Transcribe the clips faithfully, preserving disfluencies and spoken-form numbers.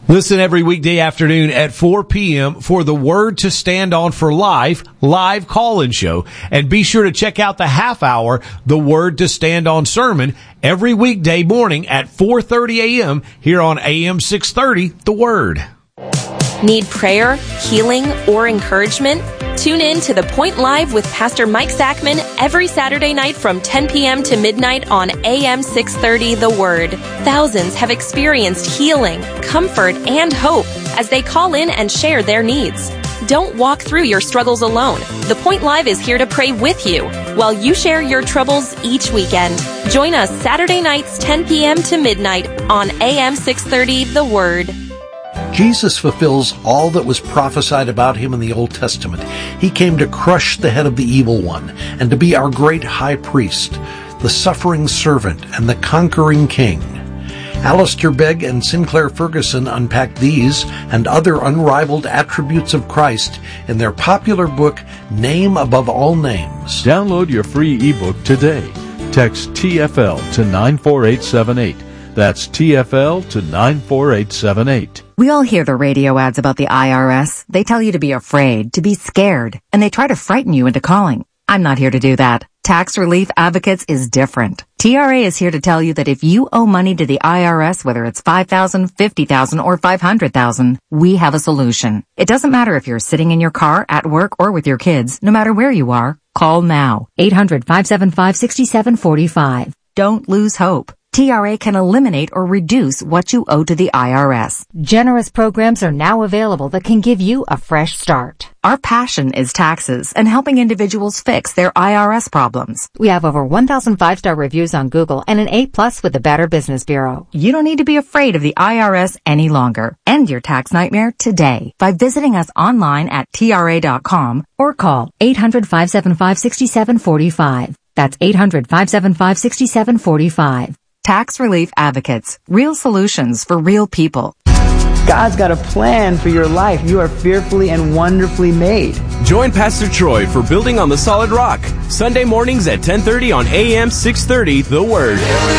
Listen every weekday afternoon at four p.m. for the Word to Stand On for Life live call-in show. And be sure to check out the half hour, the Word to Stand On sermon, every weekday morning at four thirty a.m. here on A M six thirty, The Word. Need prayer, healing, or encouragement? Tune in to The Point Live with Pastor Mike Sackman every Saturday night from ten p.m. to midnight on A M six thirty The Word. Thousands have experienced healing, comfort, and hope as they call in and share their needs. Don't walk through your struggles alone. The Point Live is here to pray with you while you share your troubles each weekend. Join us Saturday nights ten p.m. to midnight on A M six thirty The Word. Jesus fulfills all that was prophesied about him in the Old Testament. He came to crush the head of the evil one and to be our great high priest, the suffering servant and the conquering king. Alistair Begg and Sinclair Ferguson unpack these and other unrivaled attributes of Christ in their popular book, Name Above All Names. Download your free ebook today. Text T F L to nine four eight seven eight. That's T F L to nine four eight seven eight. We all hear the radio ads about the I R S. They tell you to be afraid, to be scared, and they try to frighten you into calling. I'm not here to do that. Tax Relief Advocates is different. T R A is here to tell you that if you owe money to the I R S, whether it's five thousand dollars, fifty thousand dollars, or five hundred thousand dollars, we have a solution. It doesn't matter if you're sitting in your car, at work, or with your kids. No matter where you are, call now. eight hundred, five seven five, six seven four five. Don't lose hope. T R A can eliminate or reduce what you owe to the I R S. Generous programs are now available that can give you a fresh start. Our passion is taxes and helping individuals fix their I R S problems. We have over one thousand five-star reviews on Google and an A plus with the Better Business Bureau. You don't need to be afraid of the I R S any longer. End your tax nightmare today by visiting us online at T R A dot com or call eight hundred, five seven five, six seven four five. That's eight hundred, five seven five, six seven four five. Tax Relief Advocates. Real solutions for real people. God's got a plan for your life. You are fearfully and wonderfully made. Join Pastor Troy for Building on the Solid Rock, Sunday mornings at ten thirty on A M six thirty, The Word.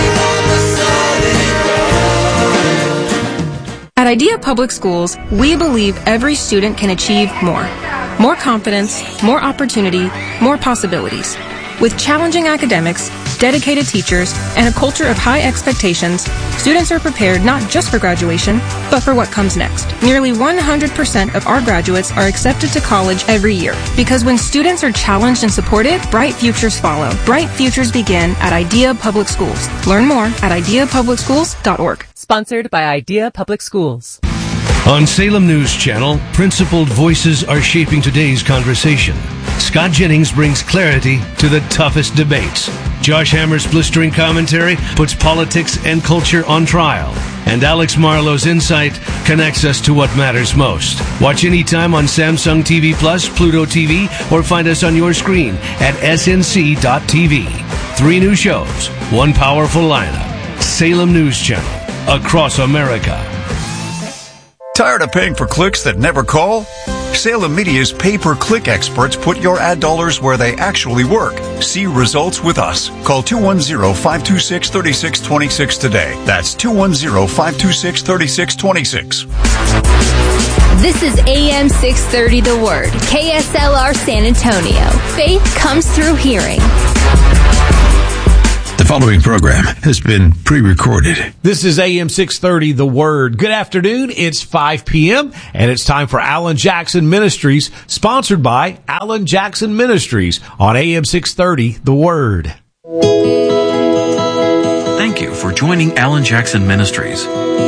At Idea Public Schools, we believe every student can achieve more. More confidence, more opportunity, more possibilities. With challenging academics, dedicated teachers, and a culture of high expectations, students are prepared not just for graduation, but for what comes next. Nearly one hundred percent of our graduates are accepted to college every year. Because when students are challenged and supported, bright futures follow. Bright futures begin at Idea Public Schools. Learn more at idea public schools dot org. Sponsored by Idea Public Schools. On Salem News Channel, principled voices are shaping today's conversation. Scott Jennings brings clarity to the toughest debates. Josh Hammer's blistering commentary puts politics and culture on trial. And Alex Marlowe's insight connects us to what matters most. Watch anytime on Samsung T V Plus, Pluto T V, or find us on your screen at S N C dot T V. Three new shows, one powerful lineup. Salem News Channel, across America. Tired of paying for clicks that never call? Salem Media's pay-per-click experts put your ad dollars where they actually work. See results with us. Call two one zero, five two six, three six two six today. That's two one zero, five two six, three six two six. This is A M six thirty The Word, K S L R San Antonio. Faith comes through hearing. The following program has been pre-recorded. This is A M six thirty, The Word. Good afternoon. It's five p.m. and it's time for Alan Jackson Ministries, sponsored by Alan Jackson Ministries on A M six thirty, The Word. Thank you for joining Alan Jackson Ministries.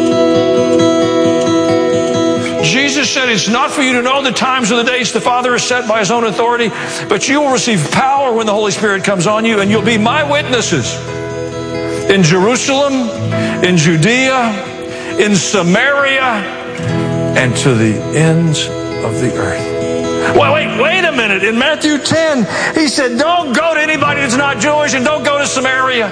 Jesus said, it's not for you to know the times or the dates the Father has set by His own authority, but you will receive power when the Holy Spirit comes on you, and you'll be my witnesses in Jerusalem, in Judea, in Samaria, and to the ends of the earth. Well, wait, wait a minute. In Matthew ten, He said, don't go to anybody that's not Jewish, and don't go to Samaria.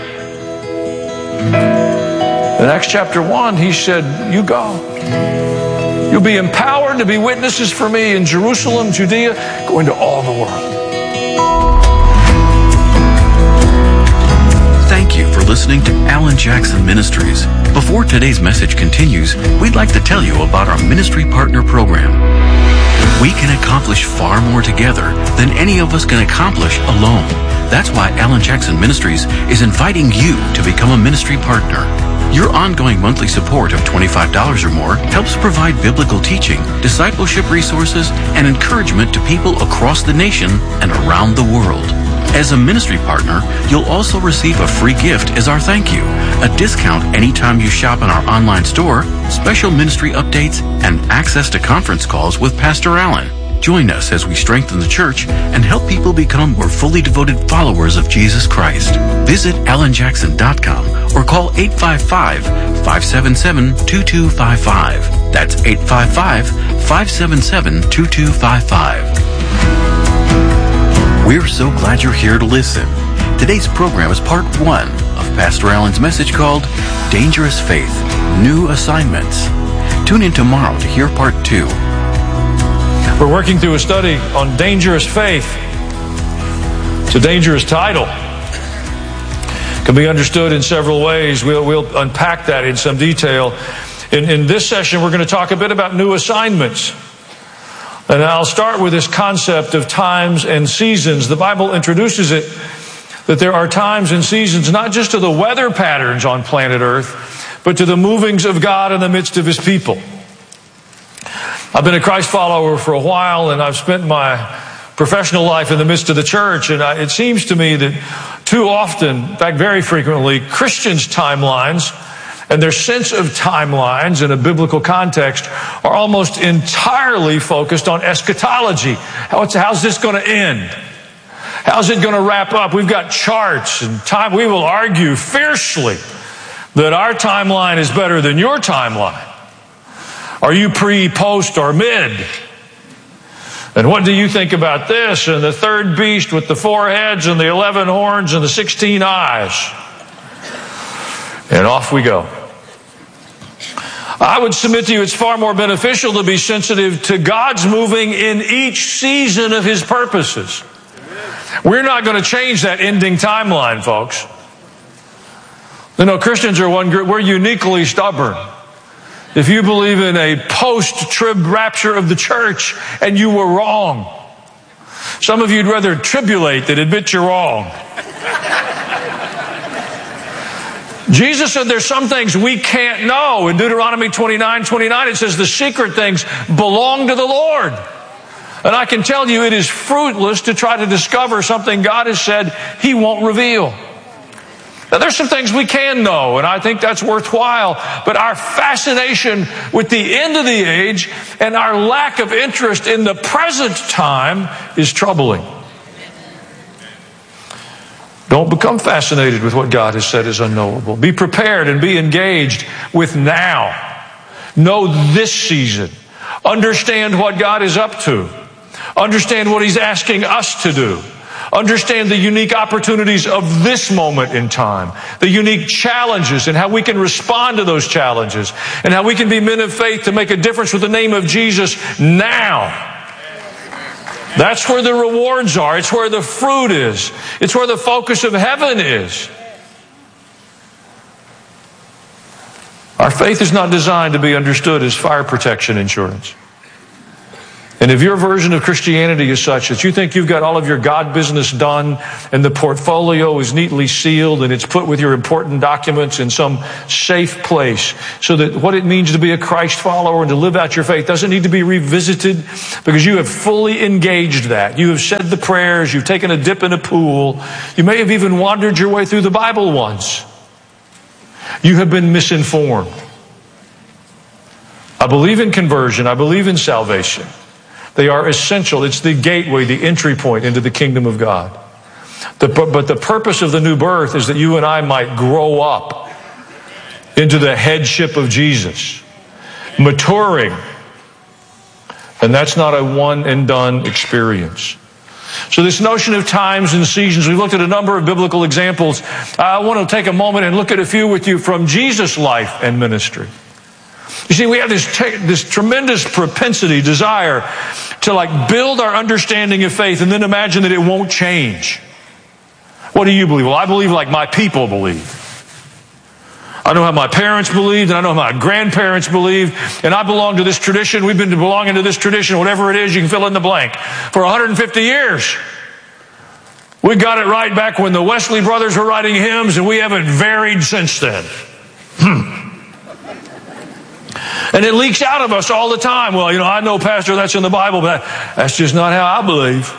In Acts chapter one, He said, you go. You'll be empowered to be witnesses for me in Jerusalem, Judea, going to all the world. Thank you for listening to Alan Jackson Ministries. Before today's message continues, we'd like to tell you about our Ministry Partner Program. We can accomplish far more together than any of us can accomplish alone. That's why Alan Jackson Ministries is inviting you to become a ministry partner. Your ongoing monthly support of twenty-five dollars or more helps provide biblical teaching, discipleship resources, and encouragement to people across the nation and around the world. As a ministry partner, you'll also receive a free gift as our thank you, a discount anytime you shop in our online store, special ministry updates, and access to conference calls with Pastor Alan. Join us as we strengthen the church and help people become more fully devoted followers of Jesus Christ. Visit alan jackson dot com or call eight five five, five seven seven, two two five five. That's eight five five, five seven seven, two two five five. We're so glad you're here to listen. Today's program is part one of Pastor Alan's message called Dangerous Faith, New Assignments. Tune in tomorrow to hear part two. We're working through a study on dangerous faith. It's a dangerous title. It can be understood in several ways. We'll, we'll unpack that in some detail. In, in this session, we're going to talk a bit about new assignments. And I'll start with this concept of times and seasons. The Bible introduces it that there are times and seasons not just to the weather patterns on planet Earth, but to the movings of God in the midst of His people. I've been a Christ follower for a while, and I've spent my professional life in the midst of the church, and I, it seems to me that too often, in fact very frequently, Christians' timelines and their sense of timelines in a biblical context are almost entirely focused on eschatology. How it's, how's this going to end? How's it going to wrap up? We've got charts and time. We will argue fiercely that our timeline is better than your timeline. Are you pre, post, or mid? And what do you think about this? And the third beast with the four heads and the eleven horns and the sixteen eyes. And off we go. I would submit to you it's far more beneficial to be sensitive to God's moving in each season of His purposes. We're not going to change that ending timeline, folks. You know, Christians are one group, we're uniquely stubborn. If you believe in a post-trib rapture of the church and you were wrong, some of you'd rather tribulate than admit you're wrong. Jesus said there's some things we can't know. In Deuteronomy twenty-nine, twenty-nine, it says the secret things belong to the Lord. And I can tell you it is fruitless to try to discover something God has said He won't reveal. Now, there's some things we can know, and I think that's worthwhile. But our fascination with the end of the age and our lack of interest in the present time is troubling. Don't become fascinated with what God has said is unknowable. Be prepared and be engaged with now. Know this season. Understand what God is up to. Understand what He's asking us to do. Understand the unique opportunities of this moment in time, the unique challenges and how we can respond to those challenges, and how we can be men of faith to make a difference with the name of Jesus now. That's where the rewards are. It's where the fruit is. It's where the focus of heaven is. Our faith is not designed to be understood as fire protection insurance. And if your version of Christianity is such that you think you've got all of your God business done and the portfolio is neatly sealed and it's put with your important documents in some safe place so that what it means to be a Christ follower and to live out your faith doesn't need to be revisited because you have fully engaged that. You have said the prayers. You've taken a dip in a pool. You may have even wandered your way through the Bible once. You have been misinformed. I believe in conversion. I believe in salvation. They are essential. It's the gateway, the entry point into the kingdom of God. The, but the purpose of the new birth is that you and I might grow up into the headship of Jesus, maturing. And that's not a one and done experience. So this notion of times and seasons, we've looked at a number of biblical examples. I want to take a moment and look at a few with you from Jesus' life and ministry. You see, we have this this tremendous propensity, desire to like build our understanding of faith and then imagine that it won't change. What do you believe? Well, I believe like my people believe. I know how my parents believed, and I know how my grandparents believed, and I belong to this tradition. We've been belonging to this tradition, whatever it is, you can fill in the blank, for one hundred fifty years. We got it right back when the Wesley brothers were writing hymns, and we haven't varied since then. Hmm. And it leaks out of us all the time. Well, you know, I know, Pastor, that's in the Bible, but that's just not how I believe.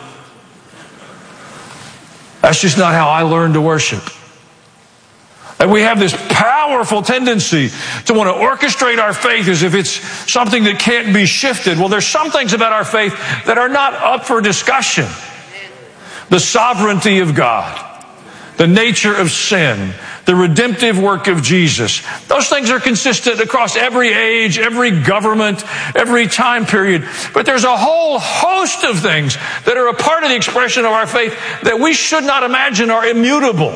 That's just not how I learned to worship. And we have this powerful tendency to want to orchestrate our faith as if it's something that can't be shifted. Well, there's some things about our faith that are not up for discussion. The sovereignty of God, the nature of sin, the redemptive work of Jesus. Those things are consistent across every age, every government, every time period. But there's a whole host of things that are a part of the expression of our faith that we should not imagine are immutable.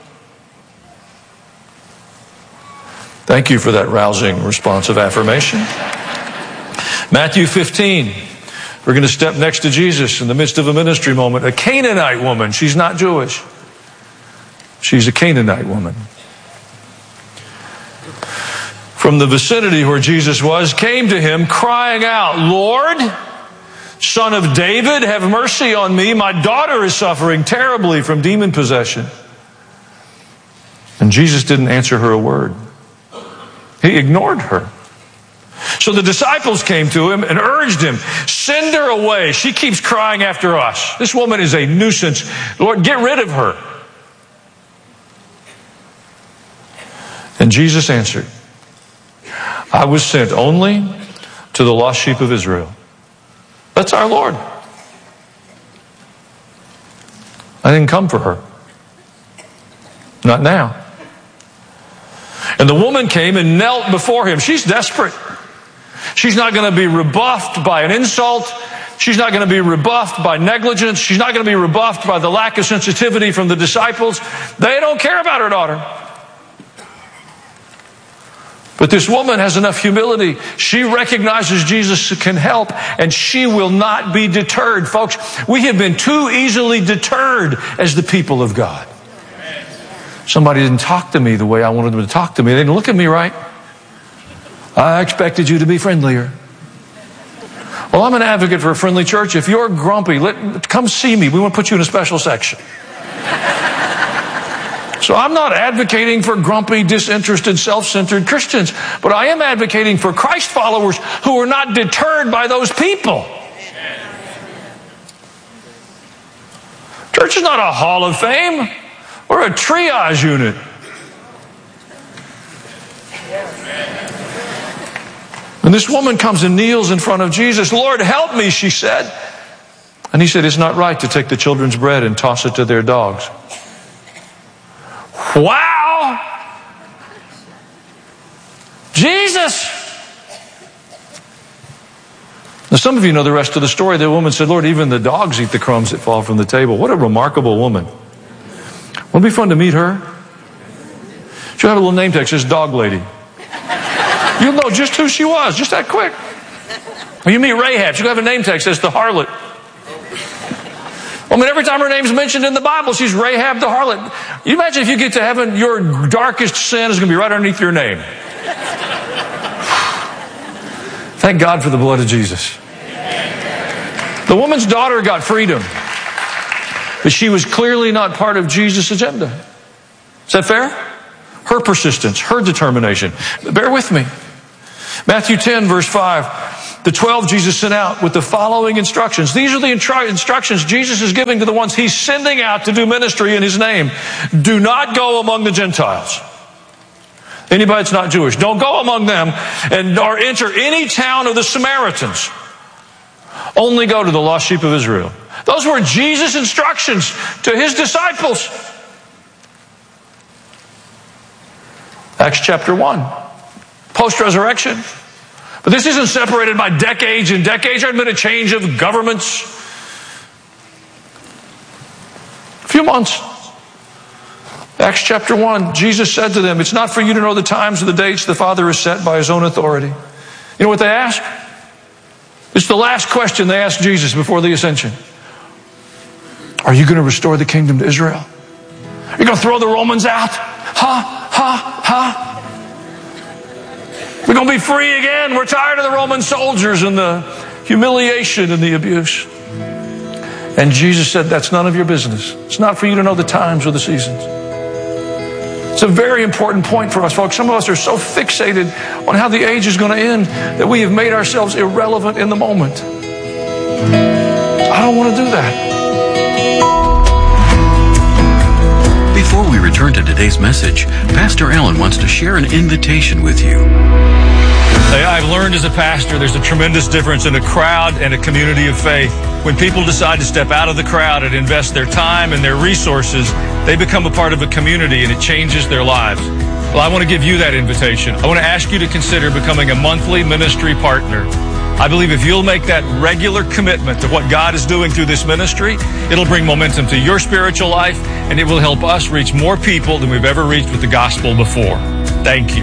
Thank you for that rousing response of affirmation. Matthew fifteen. We're going to step next to Jesus in the midst of a ministry moment. A Canaanite woman. She's not Jewish. She's a Canaanite woman. From the vicinity where Jesus was, came to him crying out, Lord, Son of David, have mercy on me. My daughter is suffering terribly from demon possession. And Jesus didn't answer her a word. He ignored her. So the disciples came to him and urged him, send her away. She keeps crying after us. This woman is a nuisance. Lord, get rid of her. And Jesus answered, I was sent only to the lost sheep of Israel. That's our Lord. I didn't come for her. Not now. And the woman came and knelt before him. She's desperate. She's not going to be rebuffed by an insult. She's not going to be rebuffed by negligence. She's not going to be rebuffed by the lack of sensitivity from the disciples. They don't care about her daughter. But this woman has enough humility. She recognizes Jesus can help, and she will not be deterred. Folks, we have been too easily deterred as the people of God. Somebody didn't talk to me the way I wanted them to talk to me. They didn't look at me right. I expected you to be friendlier. Well, I'm an advocate for a friendly church. If you're grumpy, let, come see me. We want to put you in a special section. So I'm not advocating for grumpy, disinterested, self-centered Christians, but I am advocating for Christ followers who are not deterred by those people. Church is not a hall of fame. We're a triage unit. And this woman comes and kneels in front of Jesus. Lord, help me, she said. And he said, it's not right to take the children's bread and toss it to their dogs. Wow! Jesus! Now, some of you know the rest of the story. The woman said, Lord, even the dogs eat the crumbs that fall from the table. What a remarkable woman. Wouldn't it be fun to meet her? She'll have a little name tag that says Dog Lady. You'll know just who she was, just that quick. When you meet Rahab, she'll have a name tag that says the harlot. I mean, every time her name's mentioned in the Bible, she's Rahab the harlot. You imagine if you get to heaven, your darkest sin is going to be right underneath your name. Thank God for the blood of Jesus. The woman's daughter got freedom, but she was clearly not part of Jesus' agenda. Is that fair? Her persistence, her determination. Bear with me. Matthew ten, verse five. The twelve Jesus sent out with the following instructions. These are the instru- instructions Jesus is giving to the ones he's sending out to do ministry in his name. Do not go among the Gentiles. Anybody that's not Jewish. Don't go among them and or enter any town of the Samaritans. Only go to the lost sheep of Israel. Those were Jesus' instructions to his disciples. Acts chapter one. Post-resurrection. But this isn't separated by decades and decades. There had been a change of governments. A few months. Acts chapter one, Jesus said to them, it's not for you to know the times or the dates the Father has set by his own authority. You know what they asked? It's the last question they asked Jesus before the ascension. Are you going to restore the kingdom to Israel? Are you going to throw the Romans out? Ha, ha, ha. We're going to be free again. We're tired of the Roman soldiers and the humiliation and the abuse. And Jesus said, that's none of your business. It's not for you to know the times or the seasons. It's a very important point for us, folks. Some of us are so fixated on how the age is going to end that we have made ourselves irrelevant in the moment. I don't want to do that. Before we return to today's message, Pastor Allen wants to share an invitation with you. Hey, I've learned as a pastor there's a tremendous difference in a crowd and a community of faith. When people decide to step out of the crowd and invest their time and their resources, they become a part of a community and it changes their lives. Well, I want to give you that invitation. I want to ask you to consider becoming a monthly ministry partner. I believe if you'll make that regular commitment to what God is doing through this ministry, it'll bring momentum to your spiritual life and it will help us reach more people than we've ever reached with the gospel before. Thank you.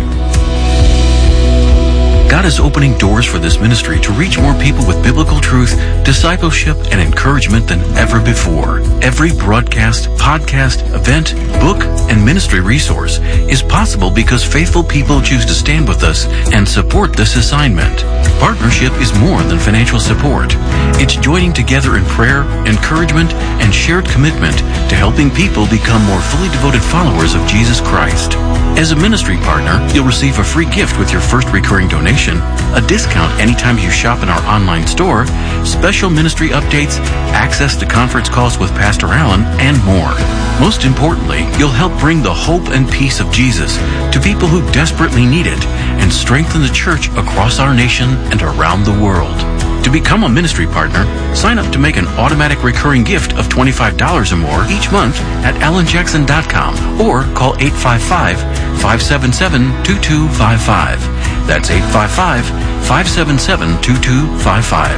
God is opening doors for this ministry to reach more people with biblical truth, discipleship, and encouragement than ever before. Every broadcast, podcast, event, book, and ministry resource is possible because faithful people choose to stand with us and support this assignment. Partnership is more than financial support. It's joining together in prayer, encouragement, and shared commitment to helping people become more fully devoted followers of Jesus Christ. As a ministry partner, you'll receive a free gift with your first recurring donation, a discount anytime you shop in our online store, special ministry updates, access to conference calls with Pastor Allen, and more. Most importantly, you'll help bring the hope and peace of Jesus to people who desperately need it and strengthen the church across our nation and around the world. To become a ministry partner, sign up to make an automatic recurring gift of twenty-five dollars or more each month at alan jackson dot com or call eight five five, five seven seven, two two five five. That's eight five five, five seven seven, two two five five.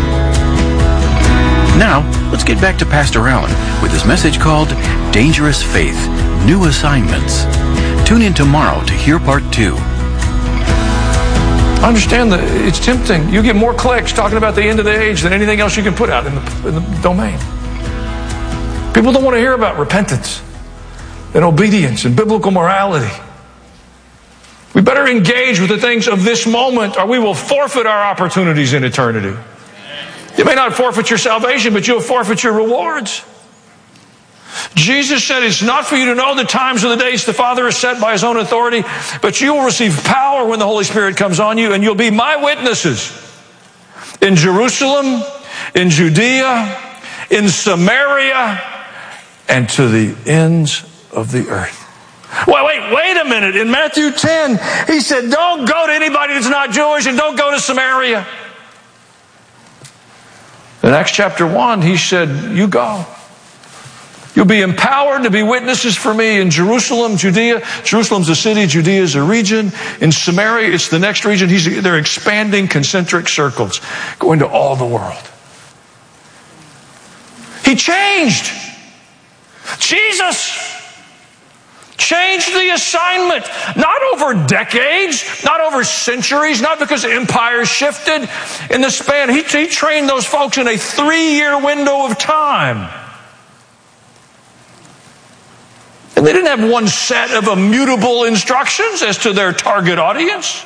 Now, let's get back to Pastor Allen with his message called Dangerous Faith, New Assignments. Tune in tomorrow to hear part two. I understand that it's tempting. You get more clicks talking about the end of the age than anything else you can put out in the, in the domain. People don't want to hear about repentance and obedience and biblical morality. We better engage with the things of this moment or we will forfeit our opportunities in eternity. You may not forfeit your salvation, but you'll forfeit your rewards. Jesus said it's not for you to know the times or the days the Father has set by His own authority, but you will receive power when the Holy Spirit comes on you, and you'll be my witnesses in Jerusalem, in Judea, in Samaria, and to the ends of the earth. Wait, wait, wait a minute. In Matthew ten, He said, don't go to anybody that's not Jewish and don't go to Samaria. In Acts chapter one, He said, you go. You'll be empowered to be witnesses for me in Jerusalem, Judea. Jerusalem's a city, Judea is a region. In Samaria, it's the next region. He's, they're expanding concentric circles, going to all the world. He changed. Jesus changed the assignment, not over decades, not over centuries, not because empires shifted in the span. He, he trained those folks in a three-year window of time. And they didn't have one set of immutable instructions as to their target audience.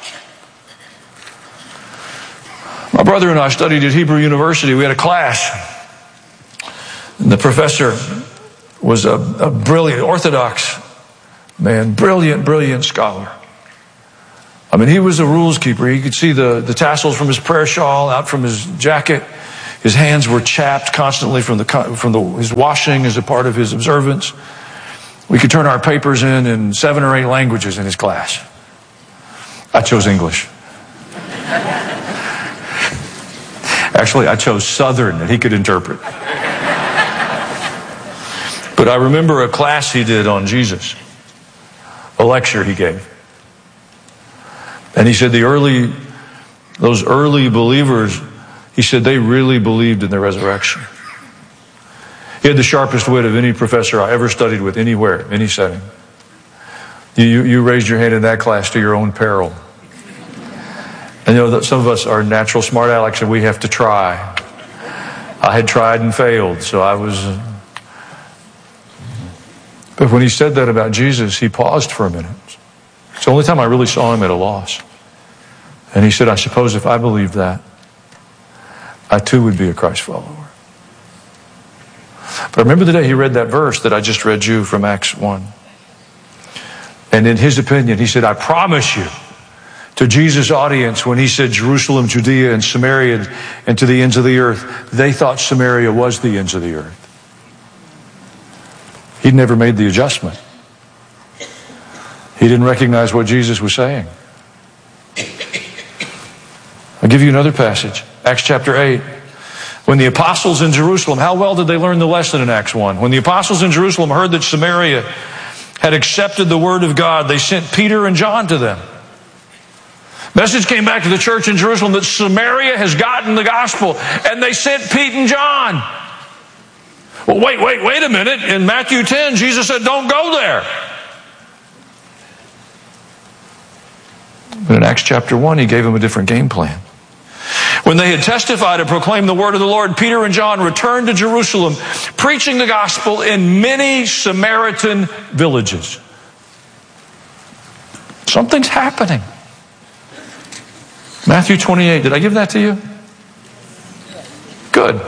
My brother and I studied at Hebrew University. We had a class. And the professor was a, a brilliant, Orthodox man, brilliant, brilliant scholar. I mean, he was a rules keeper. He could see the, the tassels from his prayer shawl out from his jacket. His hands were chapped constantly from the from the, his washing as a part of his observance. We could turn our papers in in seven or eight languages in his class. I chose English. Actually, I chose Southern that he could interpret. But I remember a class he did on Jesus, a lecture he gave. And he said the early, those early believers, he said they really believed in the resurrection. He had the sharpest wit of any professor I ever studied with anywhere, any setting. You, you raised your hand in that class to your own peril. And you know that some of us are natural smart alecks and we have to try. I had tried and failed, so I was... But when he said that about Jesus, he paused for a minute. It's the only time I really saw him at a loss. And he said, I suppose if I believed that, I too would be a Christ follower. But I remember the day he read that verse that I just read you from Acts one. And in his opinion, he said, I promise you, to Jesus' audience, when he said Jerusalem, Judea, and Samaria, and to the ends of the earth, they thought Samaria was the ends of the earth. He'd never made the adjustment. He didn't recognize what Jesus was saying. I'll give you another passage. Acts chapter eight. When the apostles in Jerusalem, how well did they learn the lesson in Acts one? When the apostles in Jerusalem heard that Samaria had accepted the word of God, they sent Peter and John to them. Message came back to the church in Jerusalem that Samaria has gotten the gospel, and they sent Pete and John. Well, wait, wait, wait a minute. In Matthew ten, Jesus said, don't go there. But in Acts chapter one, he gave them a different game plan. When they had testified and proclaimed the word of the Lord, Peter and John returned to Jerusalem, preaching the gospel in many Samaritan villages. Something's happening. Matthew twenty-eight, did I give that to you? Good.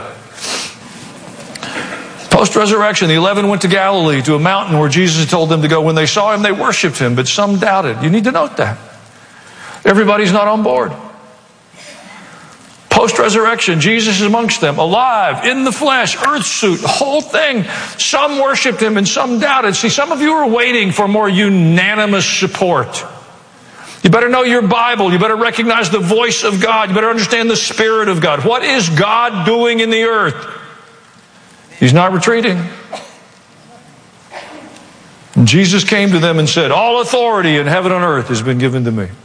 Post-resurrection, the eleven went to Galilee, to a mountain where Jesus had told them to go. When they saw him, they worshiped him, but some doubted. You need to note that. Everybody's not on board. Post-resurrection, Jesus is amongst them, alive, in the flesh, earth suit, whole thing. Some worshiped him and some doubted. See, some of you are waiting for more unanimous support. You better know your Bible. You better recognize the voice of God. You better understand the Spirit of God. What is God doing in the earth? He's not retreating. And Jesus came to them and said, all authority in heaven and earth has been given to me.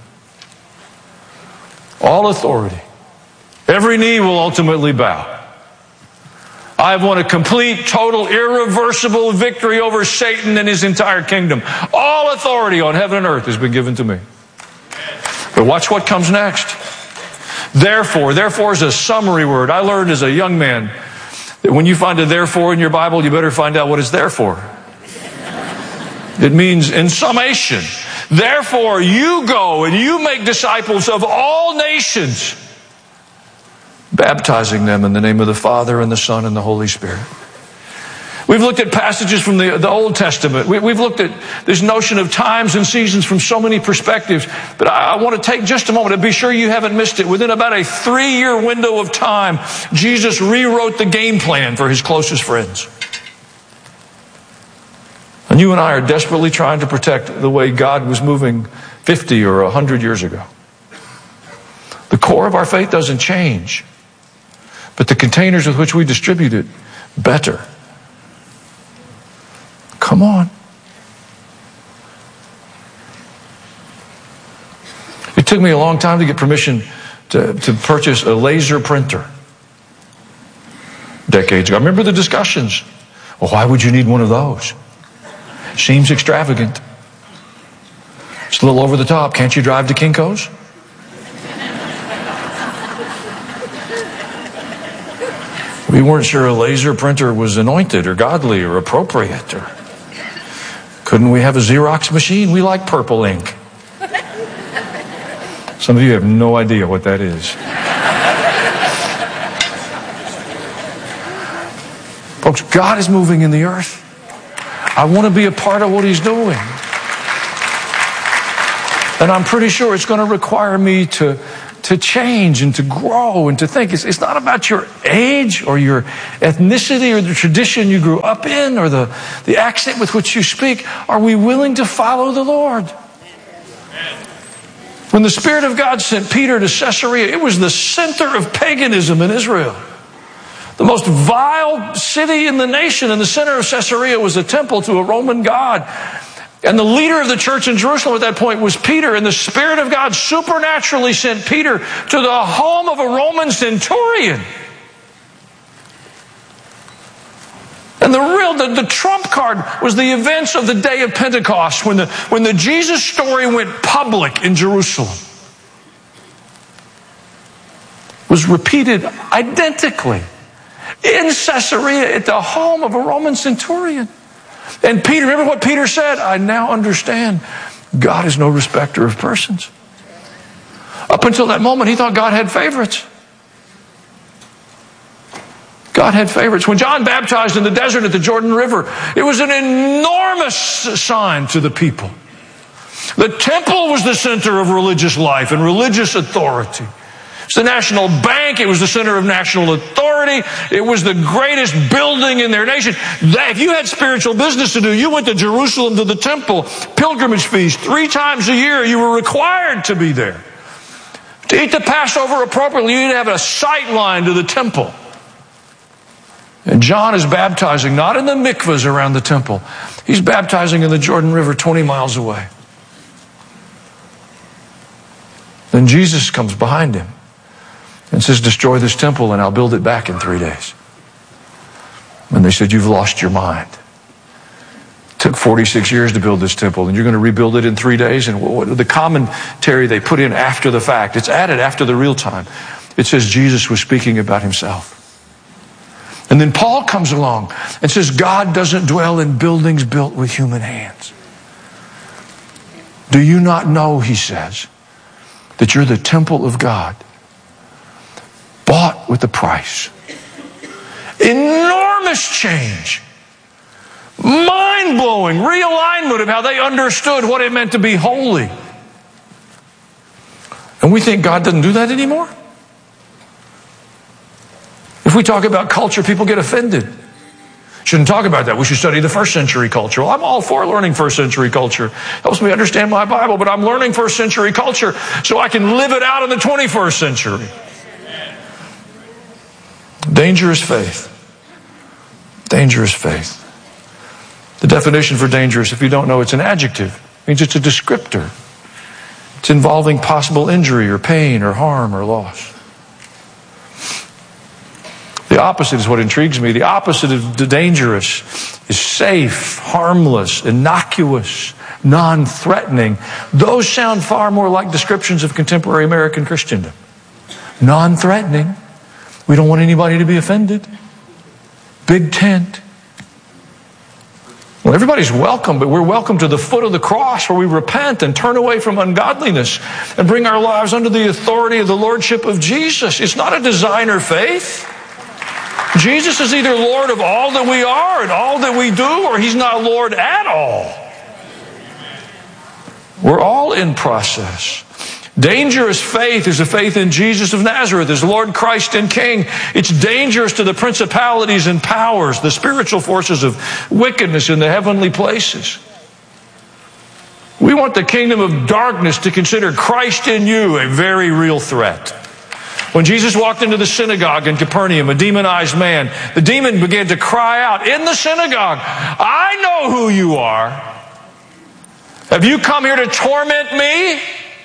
All authority. Every knee will ultimately bow. I have won a complete, total, irreversible victory over Satan and his entire kingdom. All authority on heaven and earth has been given to me. But watch what comes next. Therefore. Therefore is a summary word. I learned as a young man that when you find a therefore in your Bible, you better find out what it's there for. It means in summation. Therefore, you go and you make disciples of all nations, baptizing them in the name of the Father and the Son and the Holy Spirit. We've looked at passages from the, the Old Testament. We, we've looked at this notion of times and seasons from so many perspectives. But I, I want to take just a moment to be sure you haven't missed it. Within about a three-year window of time, Jesus rewrote the game plan for his closest friends. And you and I are desperately trying to protect the way God was moving fifty or one hundred years ago. The core of our faith doesn't change, but the containers with which we distribute it better. Come on. It took me a long time to get permission to, to purchase a laser printer. Decades ago. I remember the discussions. Well, why would you need one of those? Seems extravagant. It's a little over the top. Can't you drive to Kinko's? We weren't sure a laser printer was anointed or godly or appropriate. Or couldn't we have a Xerox machine? We like purple ink. Some of you have no idea what that is. Folks, God is moving in the earth. I want to be a part of what he's doing. And I'm pretty sure it's going to require me to, to change and to grow and to think. It's, it's not about your age or your ethnicity or the tradition you grew up in or the, the accent with which you speak. Are we willing to follow the Lord? When the Spirit of God sent Peter to Caesarea, it was the center of paganism in Israel. The most vile city in the nation. In the center of Caesarea was a temple to a Roman god. And the leader of the church in Jerusalem at that point was Peter. And the Spirit of God supernaturally sent Peter to the home of a Roman centurion. And the real, the, the trump card was the events of the day of Pentecost, when the, when the Jesus story went public in Jerusalem. It was repeated identically in Caesarea at the home of a Roman centurion. And Peter, remember what Peter said? I now understand God is no respecter of persons. A Up until that moment, he thought God had favorites. God had favorites. When John baptized in the desert at the Jordan River, it was an enormous sign to the people. The temple was the center of religious life and religious authority. It's the national bank. It was the center of national authority. It was the greatest building in their nation. That, if you had spiritual business to do, you went to Jerusalem to the temple, pilgrimage feast, three times a year. You were required to be there. To eat the Passover appropriately, you need to have a sight line to the temple. And John is baptizing, not in the mikvahs around the temple. He's baptizing in the Jordan River twenty miles away. Then Jesus comes behind him and says, destroy this temple and I'll build it back in three days. And they said, you've lost your mind. It took forty-six years to build this temple and you're going to rebuild it in three days? And what, the commentary they put in after the fact, it's added after the real time. It says Jesus was speaking about himself. And then Paul comes along and says, God doesn't dwell in buildings built with human hands. Do you not know, he says, that you're the temple of God, bought with a price? Enormous change. Mind-blowing realignment of how they understood what it meant to be holy. And we think God doesn't do that anymore? If we talk about culture, people get offended. Shouldn't talk about that. We should study the first century culture. Well, I'm all for learning first century culture. Helps me understand my Bible, but I'm learning first century culture so I can live it out in the twenty-first century. Dangerous faith. Dangerous faith. The definition for dangerous, if you don't know, it's an adjective. It means it's a descriptor. It's involving possible injury or pain or harm or loss. The opposite is what intrigues me. The opposite of the dangerous is safe, harmless, innocuous, non-threatening. Those sound far more like descriptions of contemporary American Christendom. Non-threatening. We don't want anybody to be offended. Big tent. Well, everybody's welcome, but we're welcome to the foot of the cross where we repent and turn away from ungodliness and bring our lives under the authority of the lordship of Jesus. It's not a designer faith. Jesus is either Lord of all that we are and all that we do, or he's not Lord at all. We're all in process. Dangerous faith is a faith in Jesus of Nazareth as Lord, Christ, and King. It's dangerous to the principalities and powers, the spiritual forces of wickedness in the heavenly places. We want the kingdom of darkness to consider Christ in you a very real threat. When Jesus walked into the synagogue in Capernaum, a demonized man, the demon began to cry out in the synagogue, I know who you are. Have you come here to torment me?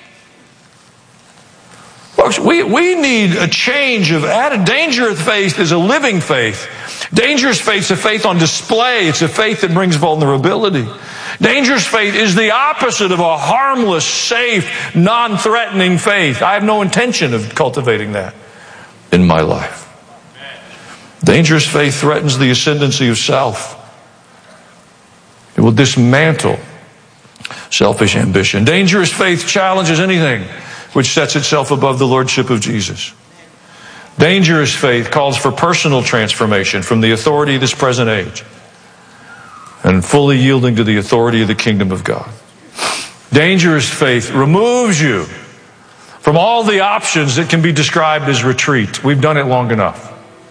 Folks, we, we need a change of attitude. Dangerous faith is a living faith. Dangerous faith is a faith on display. It's a faith that brings vulnerability. Dangerous faith is the opposite of a harmless, safe, non-threatening faith. I have no intention of cultivating that in my life. Dangerous faith threatens the ascendancy of self. It will dismantle selfish ambition. Dangerous faith challenges anything which sets itself above the lordship of Jesus. Dangerous faith calls for personal transformation from the authority of this present age and fully yielding to the authority of the kingdom of God. Dangerous faith removes you from all the options that can be described as retreat. We've done it long enough.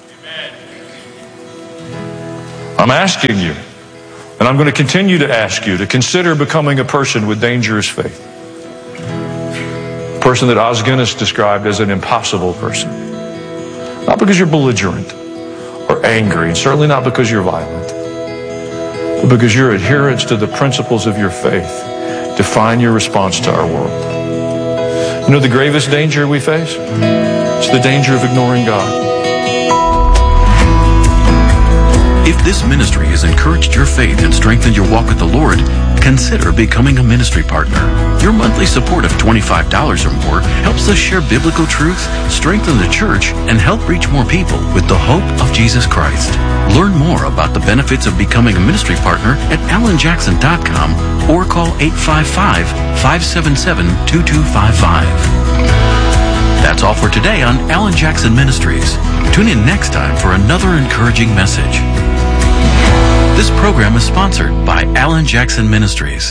I'm asking you, and I'm going to continue to ask you to consider becoming a person with dangerous faith. A person that Os Guinness described as an impossible person. Not because you're belligerent or angry, and certainly not because you're violent, but because your adherence to the principles of your faith define your response to our world. You know the gravest danger we face? It's the danger of ignoring God. If this ministry has encouraged your faith and strengthened your walk with the Lord, consider becoming a ministry partner. Your monthly support of twenty-five dollars or more helps us share biblical truth, strengthen the church, and help reach more people with the hope of Jesus Christ. Learn more about the benefits of becoming a ministry partner at alan jackson dot com or call eight five five, five seven seven, two two five five. That's all for today on Alan Jackson Ministries. Tune in next time for another encouraging message. This program is sponsored by Alan Jackson Ministries.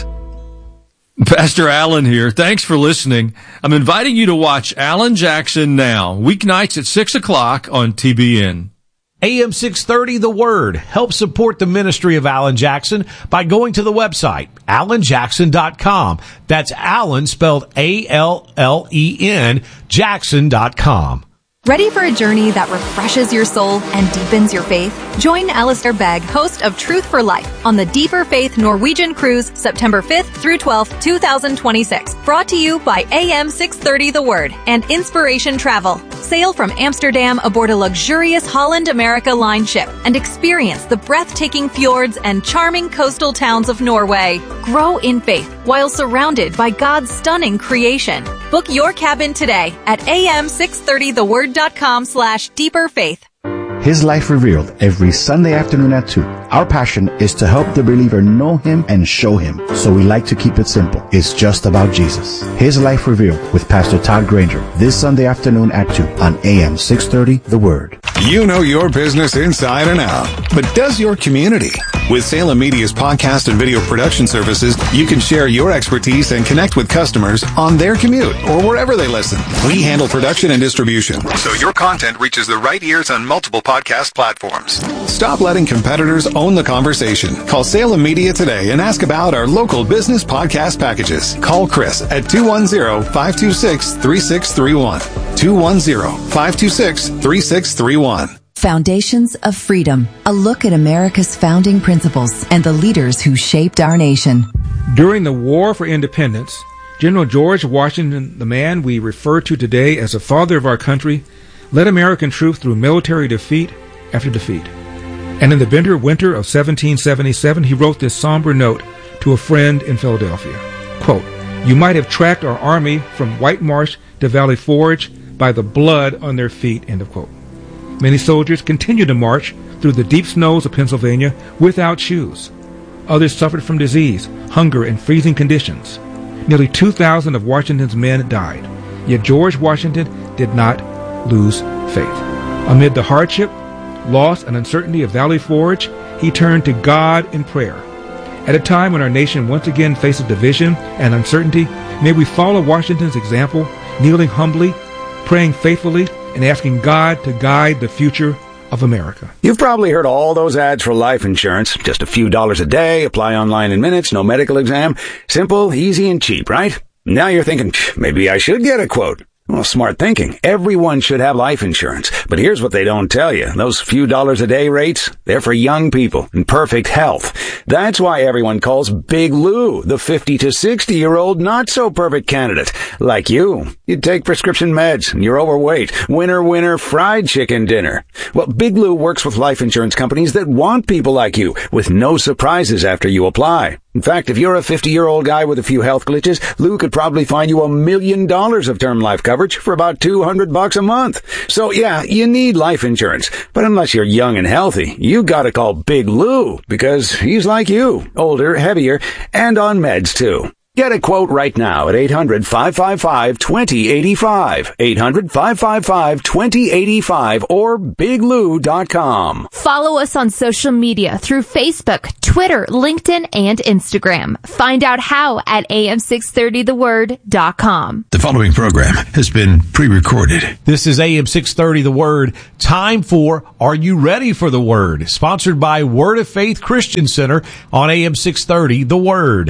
Pastor Alan here. Thanks for listening. I'm inviting you to watch Alan Jackson Now, weeknights at six o'clock on T B N. A M six thirty, The Word. Help support the ministry of Alan Jackson by going to the website, alan jackson dot com. That's Alan, spelled A L L E N, jackson dot com. Ready for a journey that refreshes your soul and deepens your faith? Join Alistair Begg, host of Truth for Life, on the Deeper Faith Norwegian Cruise, September fifth through twelfth, twenty twenty-six. Brought to you by A M six thirty The Word and Inspiration Travel. Sail from Amsterdam aboard a luxurious Holland America Line ship and experience the breathtaking fjords and charming coastal towns of Norway. Grow in faith while surrounded by God's stunning creation. Book your cabin today at A M six thirty the word dot com slash deeper faith. His Life Revealed every Sunday afternoon at two. Our passion is to help the believer know Him and show Him. So we like to keep it simple. It's just about Jesus. His Life Revealed with Pastor Todd Granger this Sunday afternoon at two on A M six thirty The Word. You know your business inside and out, but does your community? With Salem Media's podcast and video production services, you can share your expertise and connect with customers on their commute or wherever they listen. We handle production and distribution, so your content reaches the right ears on multiple podcast platforms. Stop letting competitors own the conversation. Call Salem Media today and ask about our local business podcast packages. Call Chris at two one zero, five two six, three six three one. two one zero, five two six, three six three one. Foundations of Freedom, a look at America's founding principles and the leaders who shaped our nation. During the War for Independence, General George Washington, the man we refer to today as the father of our country, led American troops through military defeat after defeat. And in the bitter winter of seventeen seventy-seven, he wrote this somber note to a friend in Philadelphia. Quote, "You might have tracked our army from White Marsh to Valley Forge by the blood on their feet," end of quote. Many soldiers continued to march through the deep snows of Pennsylvania without shoes. Others suffered from disease, hunger, and freezing conditions. Nearly two thousand of Washington's men died. Yet George Washington did not lose faith. Amid the hardship, loss, and uncertainty of Valley Forge, he turned to God in prayer. At a time when our nation once again faces division and uncertainty, may we follow Washington's example, kneeling humbly, praying faithfully, and asking God to guide the future of America. You've probably heard all those ads for life insurance. Just a few dollars a day, apply online in minutes, no medical exam. Simple, easy, and cheap, right? Now you're thinking, maybe I should get a quote. Well, smart thinking. Everyone should have life insurance. But here's what they don't tell you. Those few dollars a day rates, they're for young people in perfect health. That's why everyone calls Big Lou the fifty to sixty year old not so perfect candidate. Like you. You take prescription meds and you're overweight. Winner, winner, fried chicken dinner. Well, Big Lou works with life insurance companies that want people like you with no surprises after you apply. In fact, if you're a fifty-year-old guy with a few health glitches, Lou could probably find you a million dollars of term life coverage for about two hundred bucks a month. So yeah, you need life insurance. But unless you're young and healthy, you gotta call Big Lou because he's like you, older, heavier, and on meds too. Get a quote right now at eight hundred, five five five, two zero eight five, eight hundred, five five five, two zero eight five, or big lou dot com. Follow us on social media through Facebook, Twitter, LinkedIn, and Instagram. Find out how at A M six thirty the word dot com. The following program has been pre-recorded. This is A M six thirty The Word. Time for Are You Ready for the Word? Sponsored by Word of Faith Christian Center on A M six thirty The Word.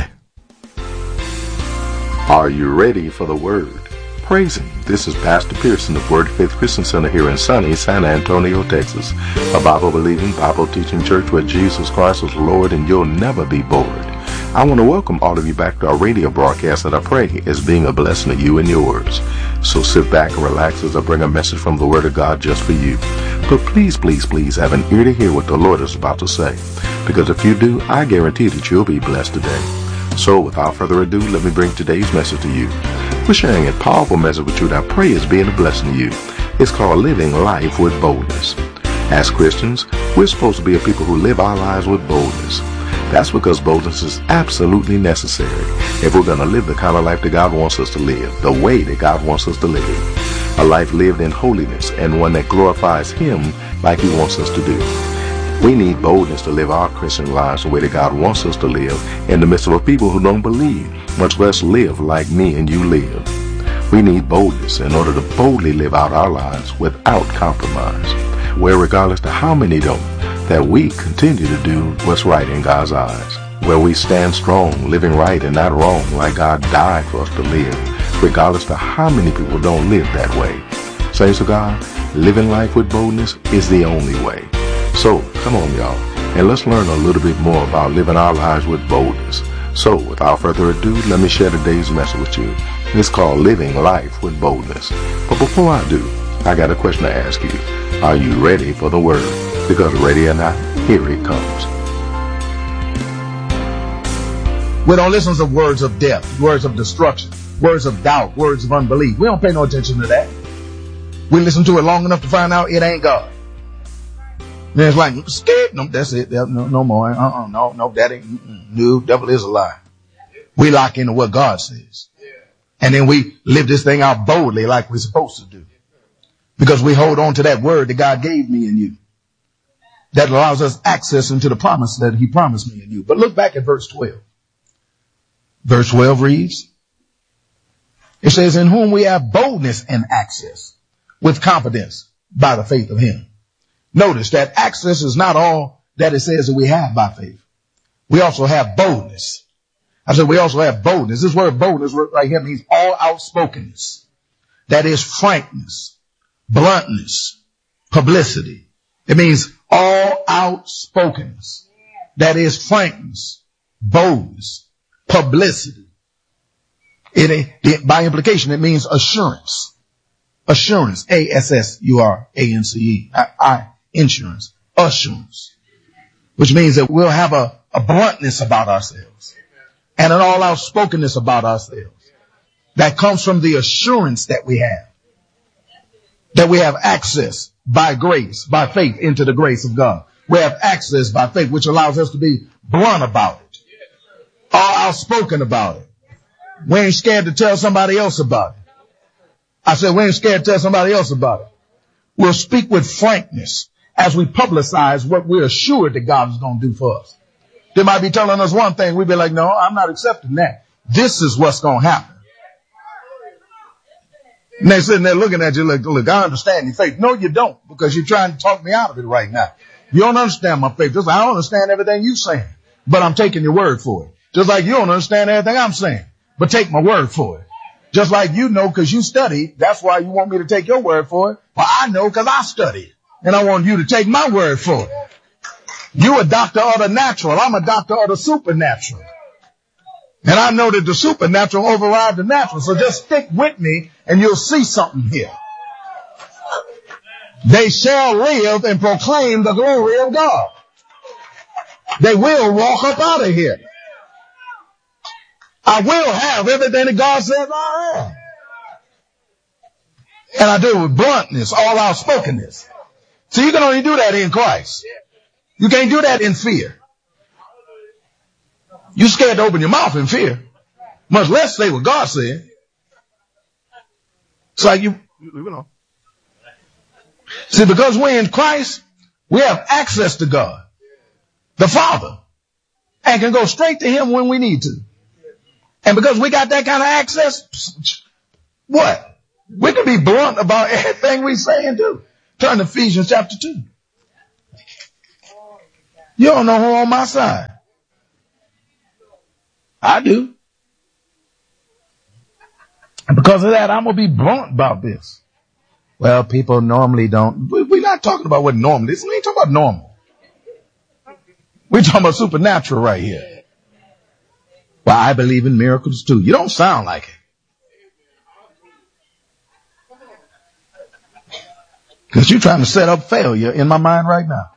Are you ready for the Word? Praise Him. This is Pastor Pearson of Word of Faith Christian Center here in sunny San Antonio, Texas. A Bible-believing, Bible-teaching church where Jesus Christ is Lord and you'll never be bored. I want to welcome all of you back to our radio broadcast that I pray is being a blessing to you and yours. So sit back and relax as I bring a message from the Word of God just for you. But please, please, please have an ear to hear what the Lord is about to say. Because if you do, I guarantee that you'll be blessed today. So without further ado, let me bring today's message to you. We're sharing a powerful message with you that I pray is being a blessing to you. It's called Living Life with Boldness. As Christians, we're supposed to be a people who live our lives with boldness. That's because boldness is absolutely necessary if we're going to live the kind of life that God wants us to live, the way that God wants us to live it. a life lived in holiness, and one that glorifies Him like He wants us to do. We need boldness to live our Christian lives the way that God wants us to live in the midst of a people who don't believe, much less live like me and you live. We need boldness in order to boldly live out our lives without compromise, where regardless to how many don't, that we continue to do what's right in God's eyes, where we stand strong, living right and not wrong, like God died for us to live, regardless to how many people don't live that way. Saints of God, living life with boldness is the only way. So, come on, y'all, and let's learn a little bit more about living our lives with boldness. So, without further ado, let me share today's message with you. It's called Living Life with Boldness. But before I do, I got a question to ask you. Are you ready for the word? Because ready or not, here it comes. We don't listen to words of death, words of destruction, words of doubt, words of unbelief. We don't pay no attention to that. We listen to it long enough to find out it ain't God. And it's like, scared. No, that's it. No, no more. Uh-uh. No, no, that ain't. Mm-mm. No, devil is a lie. We lock into what God says. And then we live this thing out boldly like we're supposed to do. Because we hold on to that word that God gave me and you. That allows us access into the promise that He promised me and you. But look back at verse twelve. Verse twelve reads, it says, in whom we have boldness and access with confidence by the faith of Him. Notice that access is not all that it says that we have by faith. We also have boldness. I said we also have boldness. This word boldness right here means all outspokenness. That is frankness, bluntness, publicity. It means all outspokenness. That is frankness, boldness, publicity. It, it, by implication, it means assurance. Assurance. A S S U R A N C E. I, I, insurance. Assurance. Which means that we'll have a, a bluntness about ourselves. And an all outspokenness about ourselves. That comes from the assurance that we have. That we have access by grace, by faith into the grace of God. We have access by faith, which allows us to be blunt about it. All outspoken about it. We ain't scared to tell somebody else about it. I said we ain't scared to tell somebody else about it. We'll speak with frankness as we publicize what we're assured that God is going to do for us. They might be telling us one thing. We'd be like, no, I'm not accepting that. This is what's going to happen. And they're sitting there looking at you like, look, I understand your faith. No, you don't, because you're trying to talk me out of it right now. You don't understand my faith. Just like I don't understand everything you're saying, but I'm taking your word for it. Just like you don't understand everything I'm saying, but take my word for it. Just like you know, because you studied, that's why you want me to take your word for it. Well, I know because I studied, and I want you to take my word for it. You're a doctor of the natural. I'm a doctor of the supernatural. And I know that the supernatural overrides the natural. So just stick with me and you'll see something here. They shall live and proclaim the glory of God. They will walk up out of here. I will have everything that God says I have. And I do it with bluntness, all outspokenness. So you can only do that in Christ. You can't do that in fear. You're scared to open your mouth in fear, much less say what God said. It's like you, you know. See, because we're in Christ, we have access to God, the Father, and can go straight to Him when we need to. And because we got that kind of access, what? We can be blunt about everything we say and do. Turn to Ephesians chapter two. You don't know who on my side. I do. And because of that, I'm going to be blunt about this. Well, people normally don't. We're not talking about what normal is. We ain't talking about normal. We're talking about supernatural right here. Well, I believe in miracles too. You don't sound like it. Because you're trying to set up failure in my mind right now.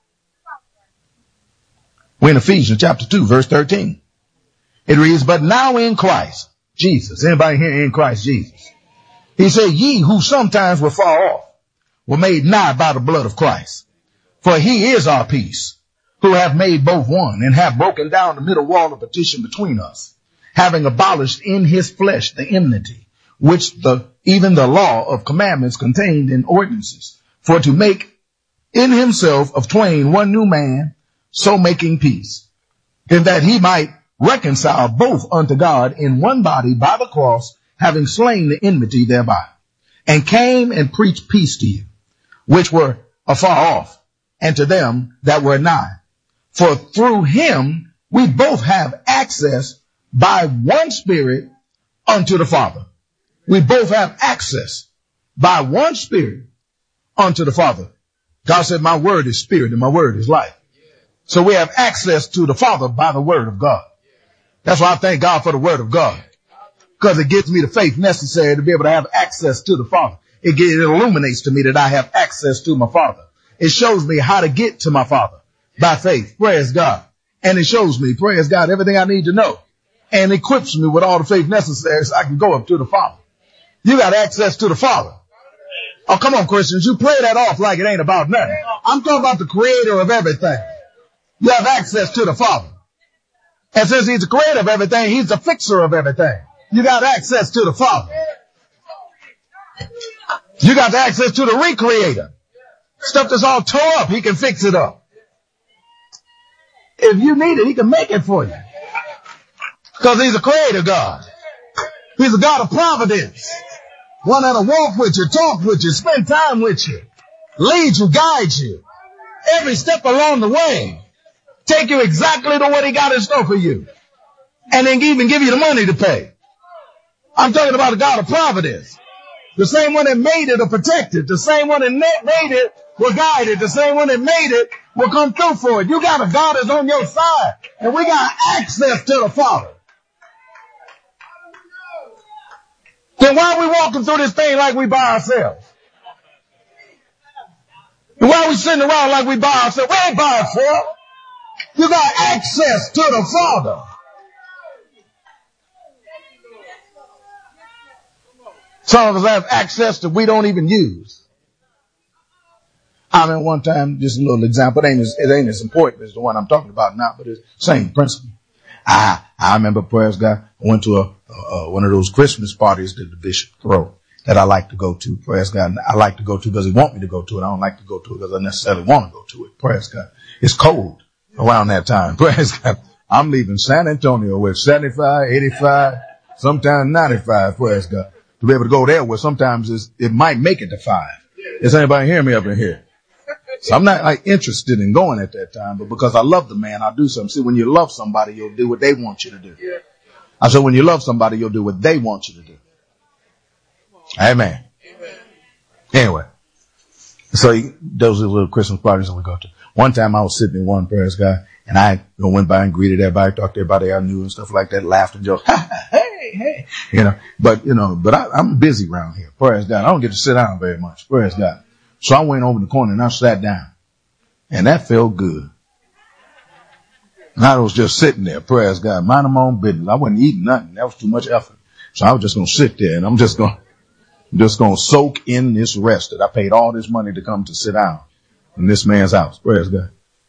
We're in Ephesians chapter two, verse thirteen. It reads, but now in Christ, Jesus. Anybody here in Christ Jesus? He said, ye who sometimes were far off were made nigh by the blood of Christ. For He is our peace, who have made both one, and have broken down the middle wall of partition between us, having abolished in His flesh the enmity, which the even the law of commandments contained in ordinances, for to make in himself of twain one new man, so making peace, in that he might reconcile both unto God in one body by the cross, having slain the enmity thereby, and came and preached peace to you, which were afar off, and to them that were nigh. For through him we both have access by one Spirit unto the Father. We both have access by one Spirit unto the Father. God said, my word is spirit and my word is life. So we have access to the Father by the word of God. That's why I thank God for the word of God, because it gives me the faith necessary to be able to have access to the Father. It, it illuminates to me that I have access to my Father. It shows me how to get to my Father by faith. Praise God. And it shows me, praise God, everything I need to know, and equips me with all the faith necessary so I can go up to the Father. You got access to the Father. Oh, come on, Christians. You play that off like it ain't about nothing. I'm talking about the creator of everything. You have access to the Father. And since he's the creator of everything, he's the fixer of everything. You got access to the Father. You got access to the recreator. Stuff that's all tore up, he can fix it up. If you need it, he can make it for you. Because he's a creator God. He's a God of providence. One that'll walk with you, talk with you, spend time with you, lead you, guide you, every step along the way, take you exactly to what he got in store for you, and then even give you the money to pay. I'm talking about a God of providence. The same one that made it will protect it. The same one that made it will guide it. The same one that made it will come through for it. You got a God that's on your side, and we got access to the Father. Then why are we walking through this thing like we by ourselves? And why are we sitting around like we by ourselves? We ain't by ourselves. You got access to the Father. Some of us have access that we don't even use. I mean, one time, just a little example. It ain't as, it ain't as important as the one I'm talking about now, but it's the same principle. I, I remember, praise God, I went to a, uh, one of those Christmas parties that the bishop throw that I like to go to, praise God. And I like to go to because he want me to go to it. I don't like to go to it because I necessarily want to go to it, praise God. It's cold around that time, praise God. I'm leaving San Antonio with seventy-five, eighty-five, sometimes ninety-five, praise God, to be able to go there where sometimes it's, it might make it to five. Is anybody hearing me up in here? So I'm not like interested in going at that time, but because I love the man, I'll do something. See, when you love somebody, you'll do what they want you to do. I said, when you love somebody, you'll do what they want you to do. Amen. Anyway, so those are the little Christmas parties that we go to. One time I was sitting in one, praise God, and I you know, went by and greeted everybody, talked to everybody I knew and stuff like that, laughed and joked, hey, hey, you know, but, you know, but I, I'm busy around here, praise God. I don't get to sit down very much, praise God. So I went over in the corner and I sat down, and that felt good. And I was just sitting there, praise God, minding my own business. I wasn't eating nothing. That was too much effort. So I was just going to sit there, and I'm just going, just going to soak in this rest that I paid all this money to come to sit down in this man's house. Praise God.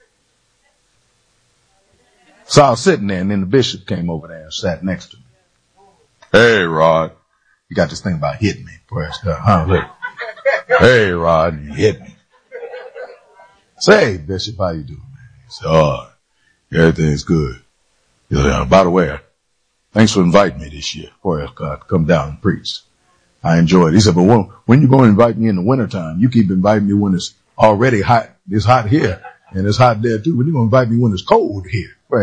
So I was sitting there, and then the bishop came over there and sat next to me. Hey, Rod. You got this thing about hitting me. Praise God. Huh? Look. Hey, Rod, you hit me. Say, hey, Bishop, how you doing, man? He said, oh, everything's good. He said, oh, by the way, thanks for inviting me this year. Praise God, to come down and preach. I enjoyed it. He said, but when, when you going to invite me in the wintertime? You keep inviting me when it's already hot. It's hot here, and it's hot there, too. When you going to invite me when it's cold here?